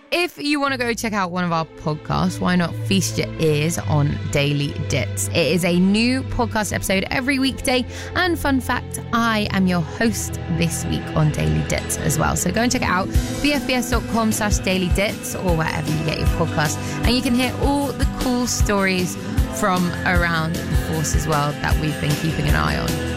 If you want to go check out one of our podcasts, why not feast your ears on Daily Dits? It is a new podcast episode every weekday. And fun fact, I am your host this week on Daily Dits as well. So go and check it out, bfbs.com/dailydits or wherever you get your podcast. And you can hear all the cool stories from around the force as well that we've been keeping an eye on.